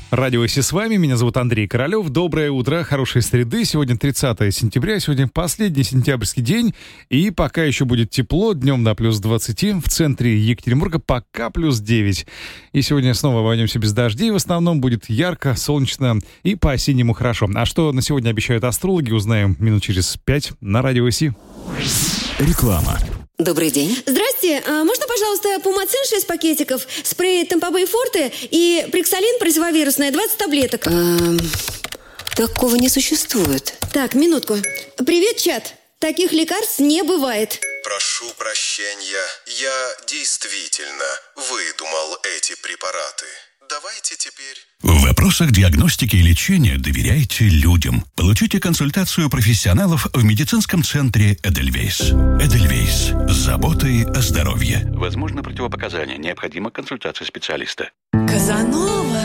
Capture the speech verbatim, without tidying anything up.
Радио Си с вами, меня зовут Андрей Королёв. Доброе утро, хорошей среды. Сегодня тридцатое сентября, сегодня последний сентябрьский день. И пока еще будет тепло, днем до плюс двадцать, в центре Екатеринбурга пока плюс девять. И сегодня снова обойдемся без дождей. В основном будет ярко, солнечно и по-осеннему хорошо. А что на сегодня обещают астрологи, узнаем минут через пять на Радио Си. Реклама. Добрый день. Здрасте, а можно, пожалуйста, Пумацин шесть пакетиков, спрей Тампобей Форте и Приксалин противовирусная двадцать таблеток? Эм, такого не существует. Так, минутку. Привет, чат. Таких лекарств не бывает. Прошу прощения, я действительно выдумал эти препараты. Давайте теперь... В вопросах диагностики и лечения доверяйте людям. Получите консультацию профессионалов в медицинском центре «Эдельвейс». «Эдельвейс» с заботой о здоровье. Возможно противопоказания. Необходима консультация специалиста. Казанова.